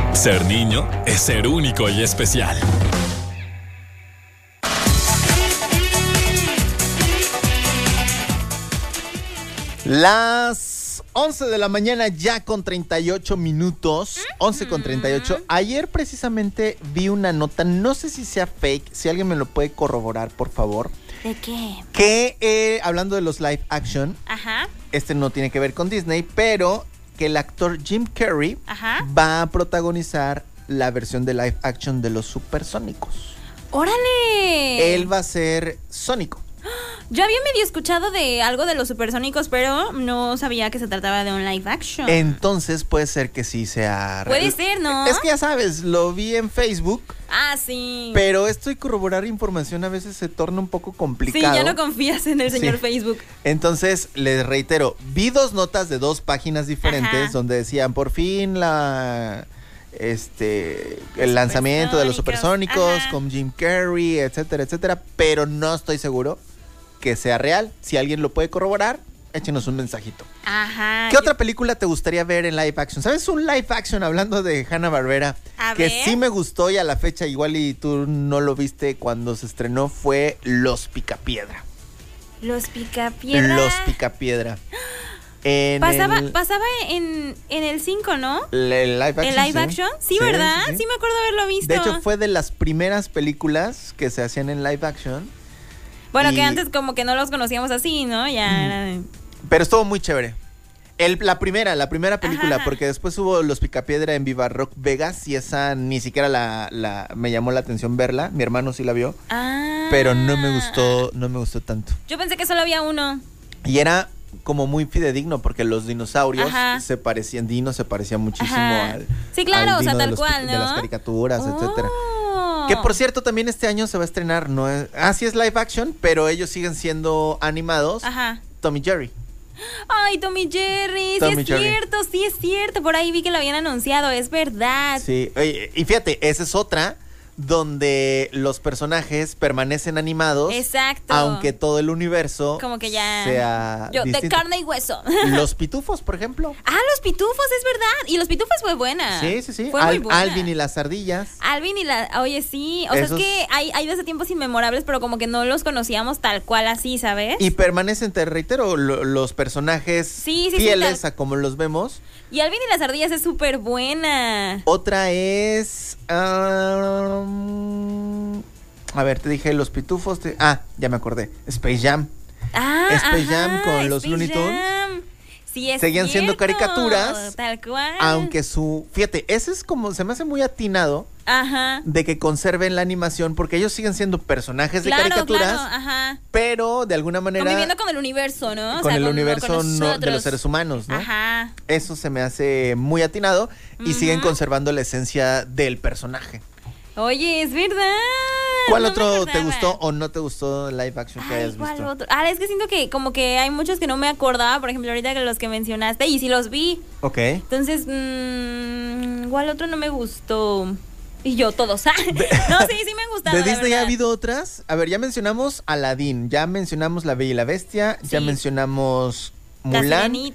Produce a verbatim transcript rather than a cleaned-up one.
Ser niño es ser único y especial. Las once de la mañana ya con treinta y ocho minutos, once con treinta y ocho. Ayer precisamente vi una nota, no sé si sea fake, si alguien me lo puede corroborar, por favor. ¿De qué? Que, eh, hablando de los live action, Ajá. este no tiene que ver con Disney, pero que el actor Jim Carrey Ajá. va a protagonizar la versión de live action de los Supersónicos. ¡Órale! Él va a ser Sónico. Yo había medio escuchado de algo de los Supersónicos, pero no sabía que se trataba de un live action. Entonces puede ser que sí sea real. Puede ser, ¿no? Es que ya sabes, lo vi en Facebook. Ah, sí. Pero esto y corroborar información a veces se torna un poco complicado. Sí, ya no confías en el señor Sí. Facebook. Entonces, les reitero, vi dos notas de dos páginas diferentes. Ajá. Donde decían, por fin la... Este, el lanzamiento de los Supersónicos Ajá. con Jim Carrey, etcétera, etcétera. Pero no estoy seguro que sea real. Si alguien lo puede corroborar, échenos un mensajito. Ajá. ¿Qué otra película te gustaría ver en live action? ¿Sabes un live action hablando de Hanna-Barbera? A Que ver. sí me gustó y a la fecha igual y tú no lo viste cuando se estrenó, fue Los Picapiedra. Los Picapiedra. Los Picapiedra. En Pasaba, el, pasaba en, en el cinco, ¿no? el live action. ¿El live sí. action? Sí, ¿verdad? Sí, sí, sí. me acuerdo haberlo visto. De hecho, fue de las primeras películas que se hacían en live action. Bueno, y- que antes como que no los conocíamos así, ¿no? Ya era de... Pero estuvo muy chévere. El, la primera, la primera película, Ajá. porque después hubo Los Picapiedra en Viva Rock Vegas y esa ni siquiera la, la me llamó la atención verla. Mi hermano sí la vio, Ah. pero no me gustó, no me gustó tanto. Yo pensé que solo había uno. Y era como muy fidedigno porque los dinosaurios Ajá. se parecían, Dino se parecía muchísimo Ajá. al, Sí, claro, al o sea, Dino de tal los cual, pi- de ¿no? las caricaturas, etcétera. Oh. Que por cierto, también este año se va a estrenar, no es, ah, sí es live action, pero ellos siguen siendo animados. Ajá. Tom y Jerry. Ay, Tommy Jerry, Tom sí y es Jerry. cierto, sí es cierto. Por ahí vi que lo habían anunciado, es verdad. Sí, oye, y fíjate, esa es otra donde los personajes permanecen animados. Exacto. Aunque todo el universo Como que ya... sea Yo, de distinto. carne y hueso. Los Pitufos, por ejemplo. Ah, Los Pitufos, es verdad. Y Los Pitufos fue buena. Sí, sí, sí. Fue Al- muy buena. Alvin y las ardillas. Alvin y la... Oye, sí. O sea, Esos- es que hay, hay desde tiempos inmemorables, pero como que no los conocíamos tal cual así, ¿sabes? Y permanecen, te reitero, lo- los personajes Sí, sí, sí, fieles tal- a como los vemos. Y Alvin y las ardillas es súper buena. Otra es... um, a ver, te dije los pitufos. te- ah, ya me acordé. Space Jam. Ah, Space ajá, Jam con los Space Looney Tunes. Jam. Sí, es Seguían siendo cierto, caricaturas, Tal cual. Aunque su... Fíjate, ese es como... Se me hace muy atinado Ajá. de que conserven la animación porque ellos siguen siendo personajes Claro, de caricaturas, claro, ajá. pero de alguna manera... Conviviendo con el universo, ¿no? O con sea, el con- universo con no- de nosotros. los seres humanos, ¿no? Ajá. Eso se me hace muy atinado y Ujú. siguen conservando la esencia del personaje. Oye, es verdad. ¿Cuál No me otro te acordaba. gustó o no te gustó el live action que Ay, hayas ¿cuál visto? otro? Ah, es que siento que como que hay muchos que no me acordaba, por ejemplo, ahorita que los que mencionaste, y sí los vi. Ok. Entonces, mmm, ¿cuál otro no me gustó? Y yo, todos. no, sí, sí me han gustado. ¿De la Disney ha verdad. habido otras? A ver, ya mencionamos Aladdin, ya mencionamos La Bella y la Bestia, ya Sí. mencionamos La Mulan, Sirenita.